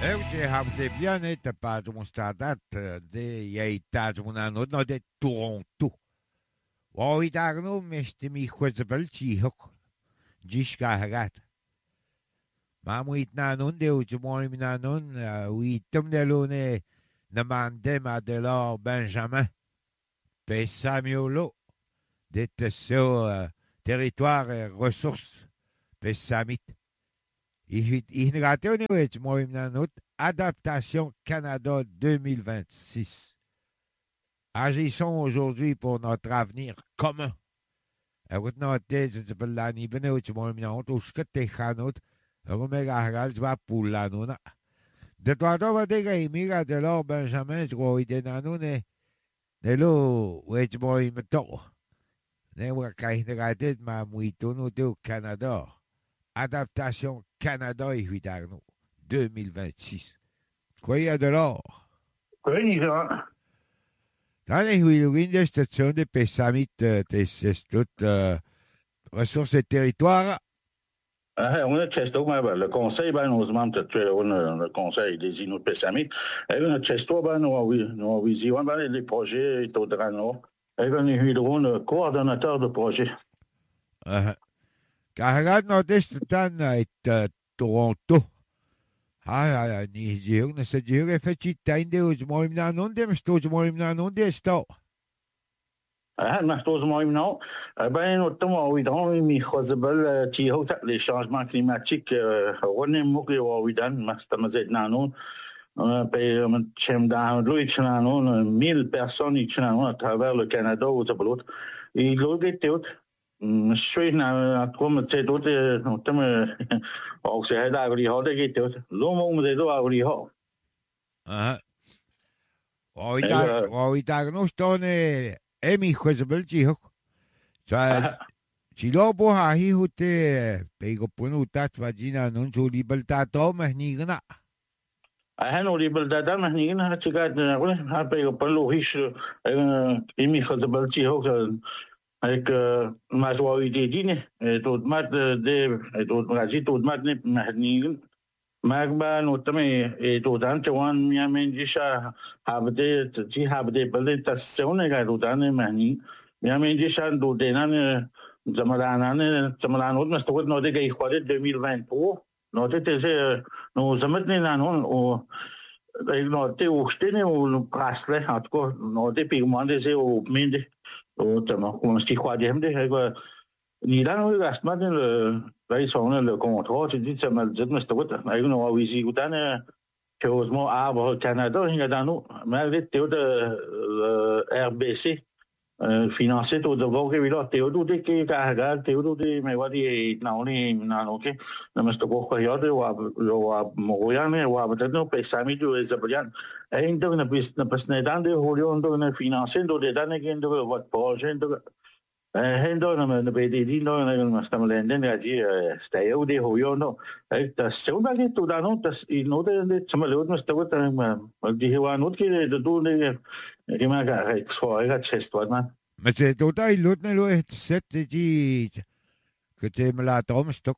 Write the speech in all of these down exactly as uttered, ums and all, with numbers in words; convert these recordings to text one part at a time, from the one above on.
Evce havdebiane te padum stadat de yaitat munano no de Toronto. O idagno meste mi khwezbel chi hok. Jishka hagat. Mamuit nanon de ujmoy nanon uitum de lone namande madelor Benjamin. Pe Samuelo de tesso territoire et ressources. Pe samit. Ihnegateo wech moim nanot Adaptation Canada deux mille vingt-six. Agissons aujourd'hui pour notre avenir commun. Egot note s'appelle la nibene wech moim nanot usket techanot rumega hagal va pour la nona. De toi va dega imiga de l'or Benjamin go ide nanone ne lo wech moim to. Ne wa kai negated ma muitono de Canada. Adaptation Canada et Huidarno deux mille vingt-six. Quoi, il y a de l'or? Oui, Jean. Dans les huiles de station de Pessamit, c'est toutes ressources et territoires. On a chesto le conseil ben nous membres de le conseil des Inuits Pessamit. Et on a chesto ben nous nous vision ben les projets et au drano. Et on est le coordonnateur de projet. Car nordeste tan est Toronto. Ah, ni jiung na sa jiung e fetchi tainde os moim na non dem sto moim na non de sto. Ah, ma sto moim non. Ben notamment oui dans mi khozbel ti ho les changements climatiques on est mo que oui dan ma stamazet na non. Pe chem da lui chna non mille personnes qui chna non à travers le Canada aux ablot. Et l'autre était je suis na comme c'est tout notamment au c'est da gri ho de gite lo mo de do agri ho Ah. O ita o ita no stone e mi khwezbel chi ho. Sa chi lo bo ha hi hute pe go punu tat vagina non jo libel ta to mahni gna. Ah no libel da da mahni gna chigat na ko ha pe go pelu hish e mi khwezbel chi ho avec ma joie idée dîner et tout mat de et tout raji tout mat ne mahni magba notamment et tout dans tuan mia menjisha habde ji habde bale tassone ga tout dans mahni mia menjisha do denan zamalana ne zamalana not mas tout no de ga khwade deux mille vingt-trois no te te no zamatne nan o no te uxtene o prasle en tout cas no te pigmente c'est au minde o tama on sti khwade hemde ga ni dan o gastmat le là sont le contrat tu dis ça m'a dit mais c'était quoi mais on a visité dans heureusement arbre Canada il y a dans nous mais le théo de R B C financé tout de bon que là théo de qui carregar théo de mais what dit non ni non ok mais c'était quoi il y a de wa wa moyenne wa peut-être pesami de zabrian et donc na bis na pas na dans de holion donc na financé de dans que de votre projet de Hendo na na pwede din no na mas tamalenden nga ji stayo de hoyo no ay tas segunda que tu dano tas i no de de chamalot mas tawat ma di hewanot ki de du ne ki ma ga expo ga chesto na Mais c'est tout à l'autre ne lo et set ji que te me la tom stock.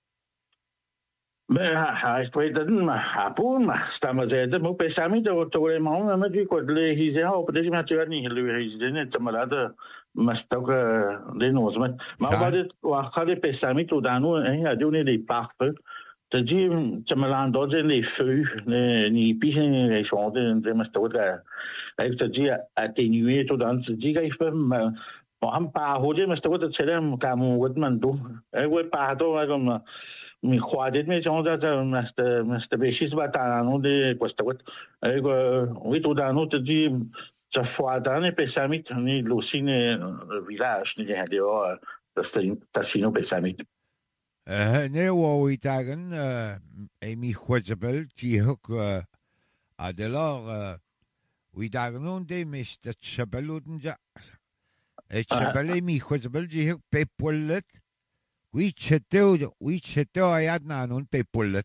Ben ha pwede din ma hapon ma stamazed mo pesami de to le mo na di ko le hi se ha pwede ma tiga ni le hi de ne chamalada mastok de nos mais ma va de wa khade pesami to dano hein a donné des parfums te dit chamalan do les feuilles ni pi les choses de mastok avec te dit atténuer to dans te dit il fait bon pas hoje mastok te chelem kam wad man do ai we pa to comme mi khwade me chong da mast mast besis ba ta no de mastok ai oui to dano te dit ça fois dans les Pessamit, ni l'ocine village, ni les dehors, Tassino Pessamit. Ne wo itagan e mi khwezbel chi hok adelor itagan non de mist chabeluden ja. E chabele mi khwezbel chi hok pe pollet. Oui cheteo oui cheteo ayat na non pe pollet.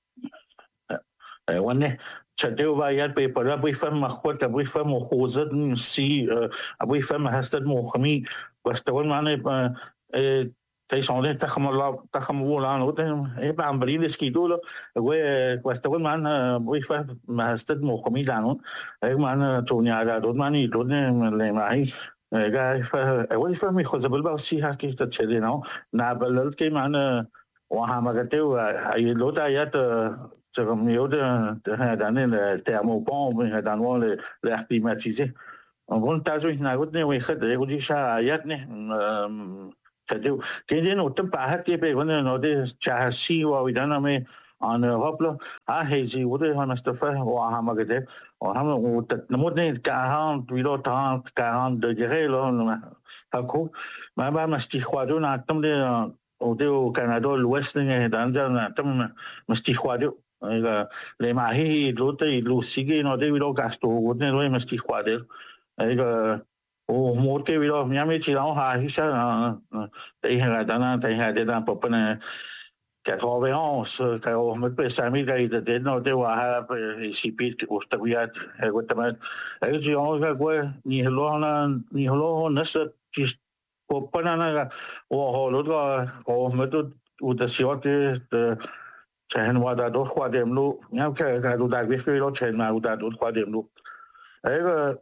Eh wanne Chadeu va yad pe para bui fam ma khwat bui fam mo khozat si bui fam hastat mo khami wastawan mane Tay sonde takamala takamula no e ba ambali le skido lo we questa one man we fa ma stat mo comida no e man tonya da do mani do ne le mai ga fa e we fa mi khoza bal ba si ha ki ta chede no na bal ke man wa ha ma ga te ai lo ta ya ta 这个没有的，这还咱那个terre bon， 还咱我le l'air climatisé。En gros, t'as vu, na gut ne we khat, e gut sha ayat ne, c'est-à-dire, quand on entend parler que ben on a des chassis ou évidemment mais en Europe là, ah hey, ou des on a fait ou ah ma gade, on a on nous montre quarante, trente, quarante degrés là, ça cool. Mais bah mais si quoi on a tant de au Canada l'ouest ne dans dans tant mais si quoi les maris l'autre il aussi que on a des gasto, on a des mais si quoi de, et o một cái video nhà mình chỉ nói hai cái sao tại hay là đàn tại hay để đàn bọc bên cái thọ về họ cái họ mới biết sao mình cái để nó đểว่าha si pit ustaviat hay cái tama cái gì họ cái cái ni lo na ni lo nó sẽ chỉ bọc bên na o họ lúc đó họ mới tôi udah siot de chen wa da do khoa điểm lu nhau cái cái đồ đại cái đó chen mà udah do khoa điểm lu cái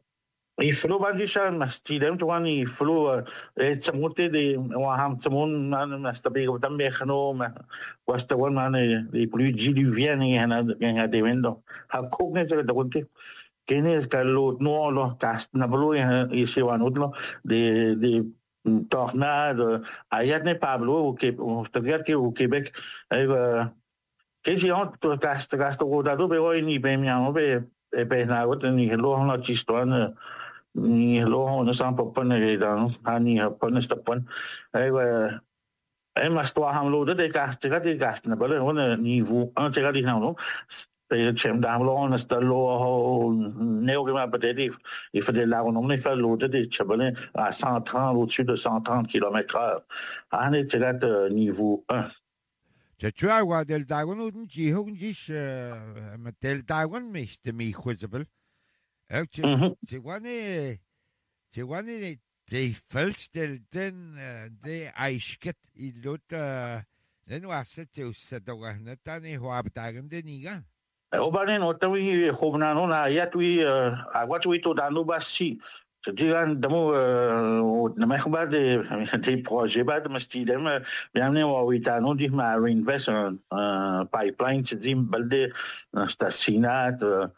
i flu ban di sha mas ti dem to ani flu e tsamote de wa ham tsamon man mas tabi ko tam me khano ma wasta wan man les pluies diluviennes y ana ya de vendo ha kok ne de konte kene ka lo no lo cast na blo y se wan utlo de de tornades ayat ne pablo au Québec au Québec e que si on to cast cast ko da do be oi ni be mi amo be e be na ko ni lo na ci sto ni lo na sam pa pa ne da ani pa ne sta pa ai wa ai ma sto ham lo de gas de de gas na ba le on niveau un te ga di na no te chem da lo na sta lo ho ne o ma pa de il faut de la on ne fait lo de de chabale à cent trente au-dessus de cent trente kilomètres heure ani te ga de niveau un tu as quoi del dagon und ji hung ji mit del dagon mich de mi khuzbel c'est quoi ne c'est quoi ne de felstel den de aisket il lot den waset te usatoga na tani hoab dagon de niga o bane no tawi khobna no na ya twi agwa twi to danu basi تجيان دمو نما خبر دي دي بروجي بعد مستيدم بيعملوا ويتانو دي مع رينفست بايبلاين تزيم بلدي ستاسينات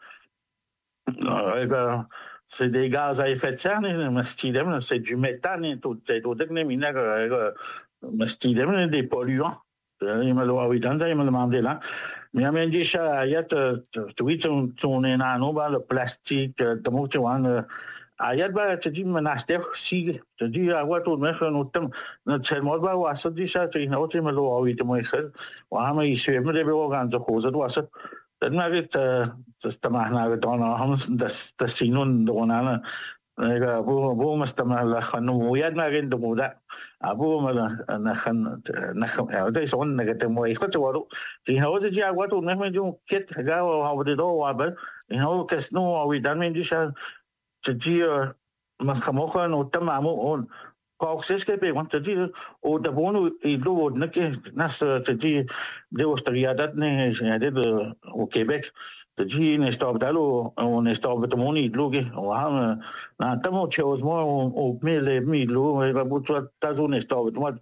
c'est des gaz à effet de serre mastidem c'est du méthane tout c'est tout de minère mastidem des polluants il me l'a oui dans il me demandé là mais il m'a dit ça il y a tu tu tu on a no le plastique de mo tu vois ayat ba tu dis menaster si tu dis à quoi tout mais nous tam c'est moi ba wa ça dit ça tu know tu me l'a oui tu moi khel wa ma il se me debe organ de cause de wa ça dan ma vit تستمع هنا بدونا هم تسينون دونا أنا أبوه أبوه مستمع لخنو وياد ما عند مودا أبوه ما نخن نخن هذا يسون نقدر موي خد ورو في هذا تجي أقوى تو نحن جو كت جاوا هذا دو وابل إن هو كسنو أو يدان من ديش تجي ما خموخن وتمامو أون كوكسيس كبير وانت تجي ودبونو يدلو نكى ناس تجي ديوس تريادات نه هذا وكيبك تجي نستوب دالو ونستوب تموني دلوجي وهم نعتمد شيء اسمه وميل ميلو يبغى تازو نستوب تمد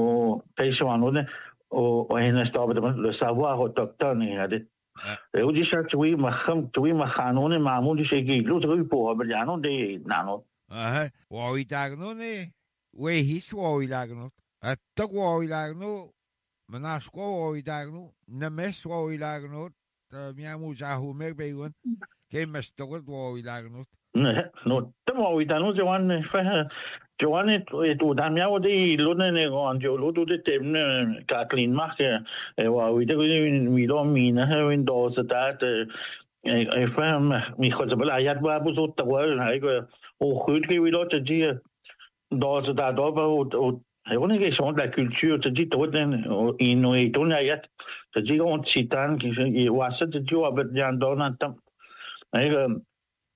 وتيشوانو وهنا نستوب تمد لسافوا autochtone هذا يوجي شيء توي مخم توي مخانون معمول شيء كيلو توي بوه بليانو دي نانو اه ويتاغنوني ويهيس ويلاغنو اتق ويلاغنو مناسكو ويلاغنو نمس ويلاغنو miamu jahu mer begun ke mestogol wo ilagnut no tamo itanu joan fa joan et tu dan miamu de lune ne on jo lu de tem Kathleen mark e wa ite mi do mina in dos dat e fa mi khoza bala ayat ba bu zo ta wa hai go o khut ke wi do te ji dos da do ba et on est sur de la culture, tu dis, tu il nous est tourné à yat, tu dis, on titane, qui est ou à ça, tu dis, on va bien dans un temps.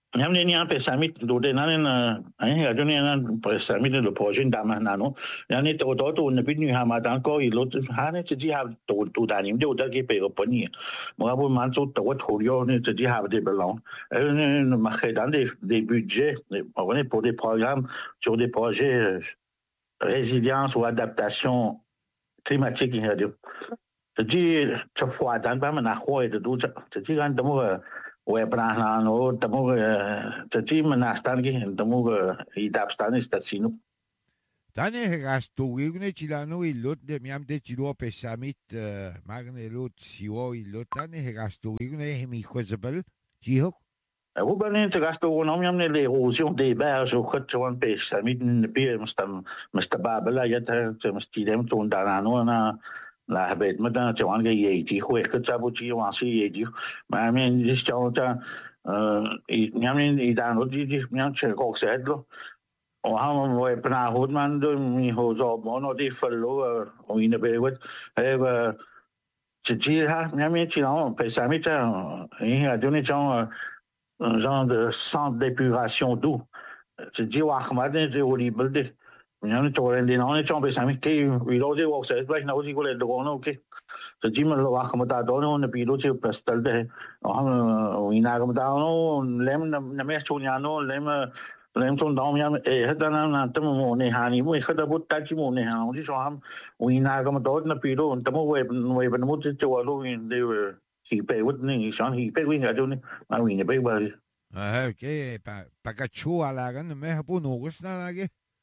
Nyam ni yang pesamit do de nan ai ha joni nan pesamit le projet dama nano yani to to to ne pinu ha ma dan ko i lo ha ne ji ha to to da ni de da ke pe ko pani mo bu man so to to yo ne ji ha de belong ne ma khé dans des des budgets on est pour des programmes sur des projets résilience ou adaptation climatique il y a de ji cha fwa dan ba ma na ho de do cha ji gan de mo we pernah no temu jadi menastan ki temu idapstan istatsinu tane gasto igne chilano ilot de miam de chilo pesamit magne lot siwo ilot tane gasto igne mi khozbel jihok Hoe ben je te gasto no miam ne l'érosion des berges au khot chwan pesamit ne pe mustam mustababla yat mustilem ton danano na la habet mata chwan ge ye ji khwe khot cha bu ji wa si ye ji ma men ji chao cha i nyam ni i dan ji ji nyam che ko se lo o ha mo we pra hot man do mi ho zo mo no di fello o ine be wet e ji ji ha nyam ni chi no pesamit cha i ha do ni chao un genre de centre d'épuration d'eau ji ji wa khma de ji horrible de Yang orang di mana cuma bersama ke video je work saya baik nak uji boleh doang oke. Jadi malu wah kamu tahu doang na video je pastel deh. Orang ina kamu tahu lem nama cuma no lem lem cuma dalam yang eh ada na na temu mo ne hani mo ikut abut taji mo ne hani. Jadi soal ina kamu tahu na video temu web web nemu je coba lu ini hipe wud ni soal hipe wih ada ni mau ini baik baik. Ah oke pak pakai cua lah kan meh pun nugus na lagi.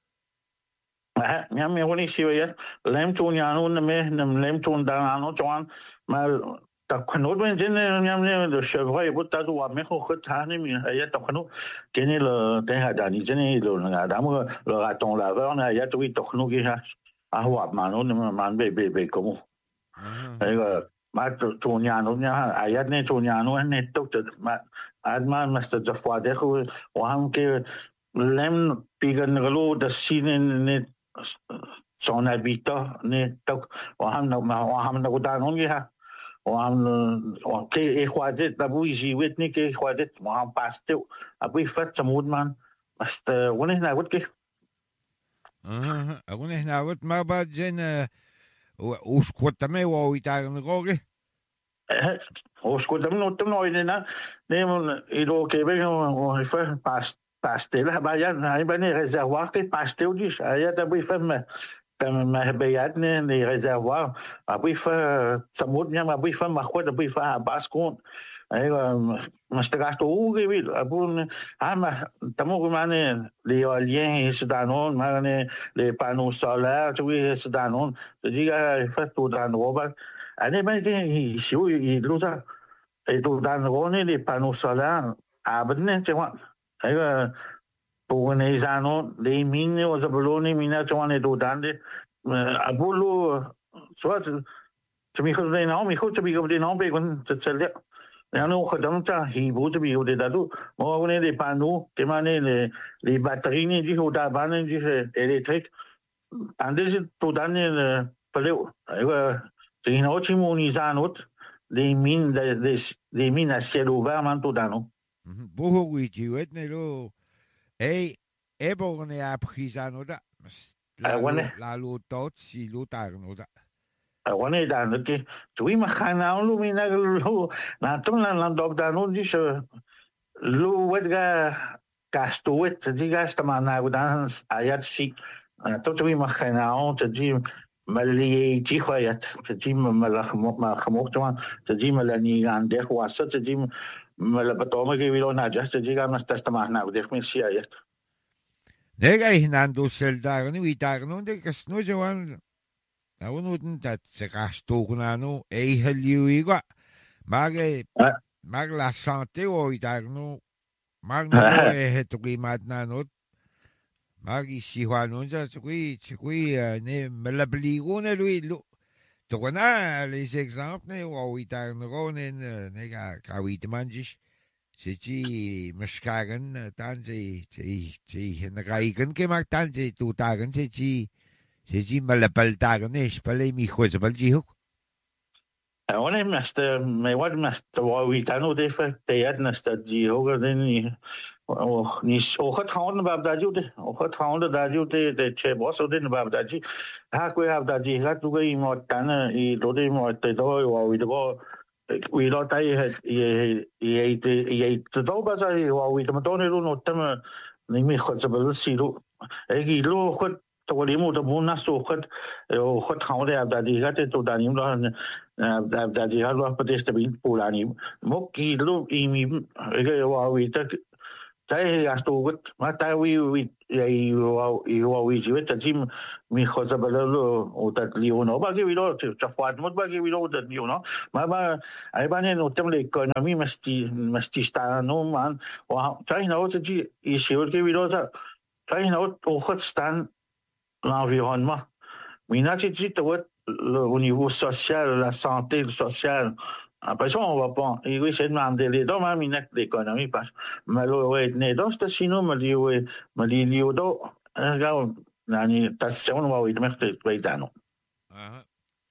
Ja, men hon ser ju lem ton jag nog med lem ton där han och Johan men ta knod men den jag men det chevrolet på ta då med och skött han men jag ta knod den är den här där ni den är då när där mo le raton laveur när jag tror att knod ge ah vad man och man be be be como det ma ton jag nog jag jag ne ton jag nog ne tog det ma ad man måste ju få det och han ke lem pigen galo det sin ne son habitat ne tok waham na waham na kudanon gi ha waham ke e khwadet tabu ji wet ni ke khwadet waham paste abu fat samud man ast woni na wet ke ah woni na wet ma ba jen us kwatame wa itagan goge os kwatame no tamo ina na ne mo ilo ke be o fa past pastel vaya hay bani réservoir ke pastel dis aya tabu fam tam ma bayat ne les réservoirs abu fa samud nya abu fa ma khwad abu fa baskon ay mastagasto uge bil abu ama tamu mane l'éolien sudanon mane les panneaux solaires tu sudanon diga fa tout dans roba ane ban ke siu i lusa et tout dans rone les panneaux solaires abne chwa Ega pone zano le mine o zabolone mina chwane do dande abulu soit tu mi khode na mi khode bi khode na be kon tselle ya no khodam ta hi bo tu bi khode da do mo ne les panneaux ke mane les les batteries ni di hoda bane di électrique ande to dane peleu ega tin o chi mo ni zano les mines les les mines à ciel ouvert man to dano Boho wiki wet ne lo e e bo ne a prisano da la lo tot si lo tarno da wane da ke tui ma khana lu mi na lu na tum na na dog da no dis lu wet ga gasto wet di gasta ma na gudan ayat si to tui ma khana on te di مالي جي خويات تجي مال خمو ما خمو طبعا تجي مالني عندك واسط تجي مال بتوما كي بيلو ناجح تجي كان نستمعنا وديك من سيايات Nega hinando seldarno itarno de kasno jawan awun utan se gasto kunano e heliuiga mage mag la santé o itarno mag no e hetuimat nanot Magi si Juan sa tsukui tsukui ne malabligone lui lu tokona les exemples ne o itarno ne ne ka kawit manjis si maskagan tanzi si si na kaigan ke mag tanzi tutagan si si si malapaltagan ne spale mi khos balji huk Ona masta me wat masta wa wi tanu de fa te yat nasta ji hoga den ni o ni o khat khaun bab da ju de o khat khaun da ju de de che bo so den bab da ji ha ko ha da ji ha tu ga mo tan i do de mo te do wa wi de bo wi lo tai he i i te i te do ba sa wa wi te mo to ne lu no tam ni mi khat sa ba si lu e gi lu khat to li mo to bu na so khat o khat khaun de da ji ga te to da ni lo da ji ha lo pa de sta bin pu la ni mo ki lu i mi e wa wi te tai astugut ma tai wi wi i wa i wa wi ji ta jim mi khoza balalo o ta lio no ba ge wi lo ta fat mo ba ge wi lo ta lio no ma ba ai ba ne no tem le economy masti masti sta no man wa tai no ta ji i shi ge wi lo ta tai no o khot stan l'environnement mi na ji ji to au niveau social la santé sociale. Après ça, on va pas. Il va essayer de demander les dons, mais il n'y a que l'économie. Parce que, mais là, ouais, les dons, c'est sinon, mais il ouais, mais il y a d'autres. Regarde, la station, on va oui, mais c'est pas étonnant. Ah.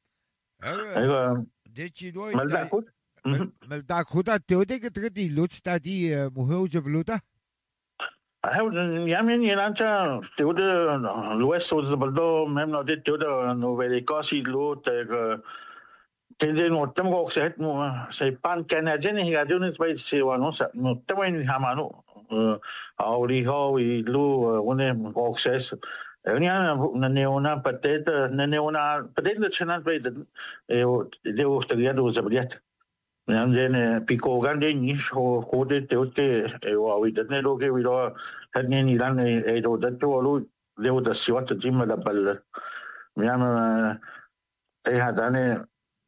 Alors, Des chidois, mais d'accord. mais d'accord, tu as dit que tu as dit l'autre, tu as dit, moi, je veux l'autre. Ah, il y a même une autre, tu as dit, l'Ouest, même dans des théories de Nouvelle-Écosse, l'autre, Tende no tamo ko set mo sa pan Canadian hi ga dun is se wa no sa no tamo ni hamano auri ho i lu one ko ses ni na neona peut-être na neona peut-être le channel bay de de Australia do zabriat nam den piko gande ni ho ho de te te wa wi de ne lo ke wi lo had ni ni lan e do de to lu le de siot jim da bal mi am e hadane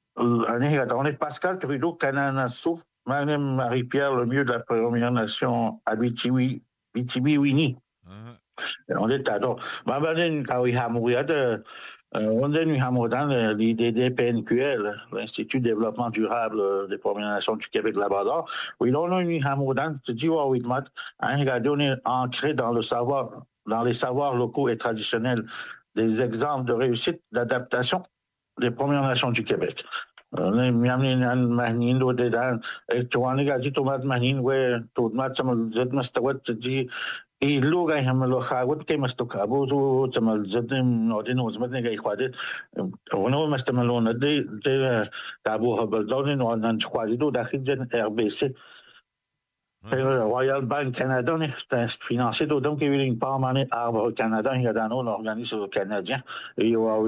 on est Pascal Trudeau, Canana Souf, même Marie-Pierre, le mieux de la Première Nation, Abitibi, Abitibi-Wini. On est à donc. Ma badine, quand il a mouru, on est nu dans l'idée des P N Q L, l'Institut de développement durable des Premières Nations du Québec-Labrador. Oui, on est nu dans, tu dis, oui, mat, un gars ancré dans le savoir, dans les savoirs locaux et traditionnels, des exemples de réussite, d'adaptation des Premières Nations du Québec. Miamni an mahnin do de dan e tuani ga ji tomat mahnin we tomat samal zat mastawat ji e luga hamalo khawat ke mastukabu to samal zat no din uzmat ne ga ikhwadet ono mastamalo na de de tabu habal don no nan khwadi do dakhil jen R B C Royal Bank Canada est financé donc il y a une part mané Arbre Canada il y a un organisme canadien et il y a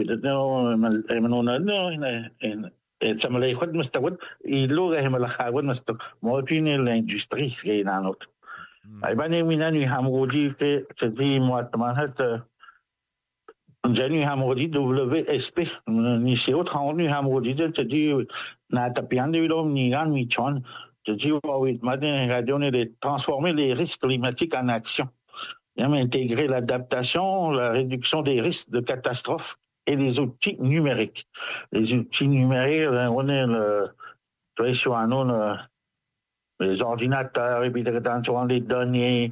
une et ça me l'a fait mustawad il loga him la khawad mustaw motine l'industrie qui est dans notre ay bani mina ni hamrodi que c'est moi tman hat jani hamrodi W S P ni c'est autre ni hamrodi c'est dit na tapian de vidom ni gan mi chon je dis oui matin radio de transformer les risques climatiques en action et intégrer l'adaptation la réduction des risques de catastrophes et les outils numériques. Les outils numériques, on est le, sur un nom, les ordinateurs, et puis dans les données.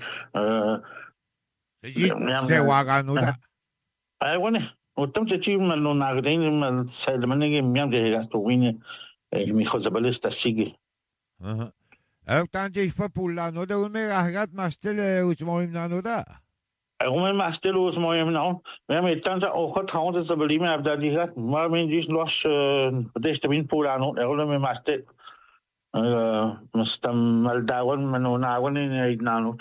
C'est Waganouda. Ah, on est. Autant que tu m'as non arrêté, c'est le manière que bien que je trouve et mi chose belle c'est sigue. Alors tant que je fais pour la note, on met à regarder ma stèle où tu m'as mis la note. Om een masteloos mooi hem nou. We hebben het dan ook het gewoon dat ze belieben hebben dat die gaat. Maar men die is los deze te min pola nou. Er willen we master. Must mal dawan men on awan in het nou.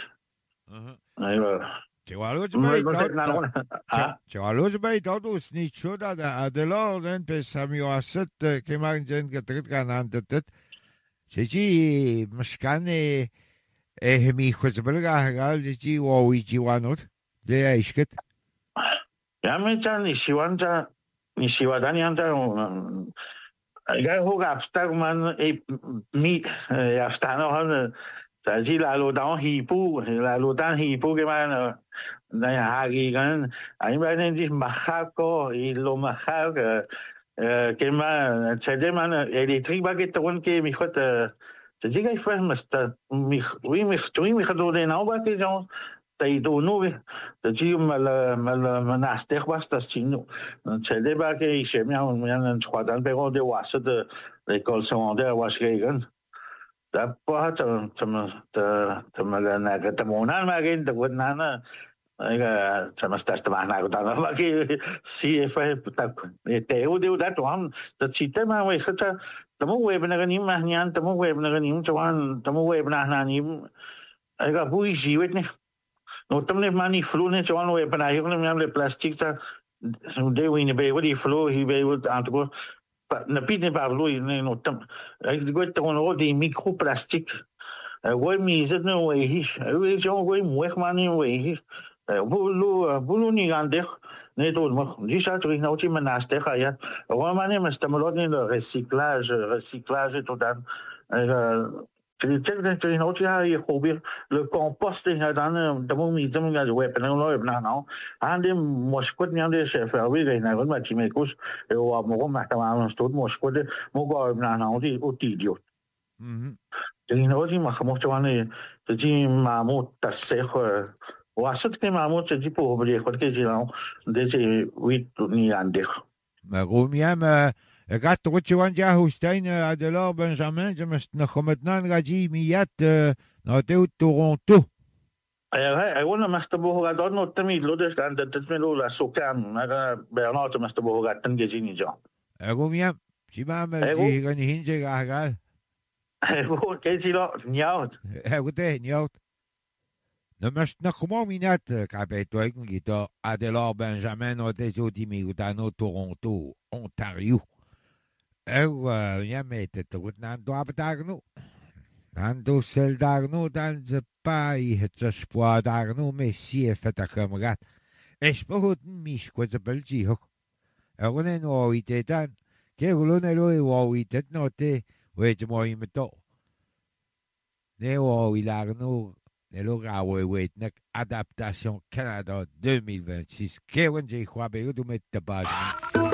Cevaloz bij dat. Cevaloz bij dat is niet zo dat de landen per Samuel Asset que magen getret kan aan dat. Ze misschien eh mi khuzbelga hagal ji wa ji wanot. De ishket. Ja, men dan ni siwanta ni siwadani anta ga hoga afstar man e mi aftano han sa ji la lo dan hipu la lo dan hipu ke man na hagi gan ai ba ne di mahako i lo mahak ke man tsede man electric ba ke ton ke mi khot sa ji ga fa masta mi wi mi tui mi khado de na ba ke jon تایدو نوی تجیم مال مال مناسته خواست است اینو چه با که ایشه میام میان خودان بگم ده واسط l'école secondaire à Washington. T'as pas, t'as, t'as, t'as, t'as, t'as, t'as mon âme, t'as quoi de nana. Ça m'a stage de mana ko tanga maki si fa tak te u de dat wan dat si te ma we khata tamu we bna ga nim ma nyan tamu we bna ga nim chawan tamu we bna na nim ai ga bui si wet ne no tamne mani flu ne chawan we bna hi ne mle plastic ta de we ne be we flu hi be we antgo na pit ne ba flu ne no tam ai go te on di microplastic we mi zet ne we hi we jo we mo mani we hi bulu bulu ni gandeh ne to mo déjà tu n'as pas menace ya romane mais stamolone le recyclage recyclage total tu tu tu n'as pas ya hobby le compost ya dan da mo mi zam ga we pe no lo na no ande moskot ni ande chef oui ga na ma chi me kus e o mo ma ta ma sto moskot mo go na na di o ti dio mhm tu n'as pas ma mo chwane tu ma mo ta se وعشان كده معمول تجيبه بلي خد كده جيران ديجي ويت ني عندك روميا ما قعدت قلت وان جا هوستين ادلار بنجامين جمست نخمتنان غاجي ميات نوتيو تورونتو اي وانا مستبوه غادون نوتمي لودش عند تتملو لا سوكان انا بيرنات مستبوه غاتن جيني جا روميا شي ما عمل جي غني هنجي غاغال ايوه كيجي لا نياوت ايوه ده نياوت نمشت نخمو مينات كابيتو ايكنجيتو ادلار بنجامين نوتيو تيمي غتانو تورونتو اونتاريو او ياميت تقول ناندو ابدارنو ناندو سلدارنو دان زباي هتشبوا دارنو ميسي فتاكمرات ايش بهود ميش كوزبلجي هو اغنين واويتيتان كيغلون الوي واويتت نوتي ويجموي متو ني واويلارنو نلو غاوي ويتنك Adaptation Canada deux mille vingt-six كيون جي خوابيو دوميت تباجن